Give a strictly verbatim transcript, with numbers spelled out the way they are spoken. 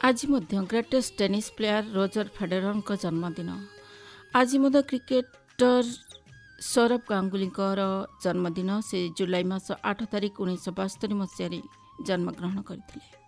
आज greatest tennis player Roger Federer जन्मदिन। आज क्रिकेटर सौरभ गांगुली जन्मदिन। से जुलाई मास आठ तारिख उन्नीस बास्तरी मसीह जन्मग्रहण करथिले।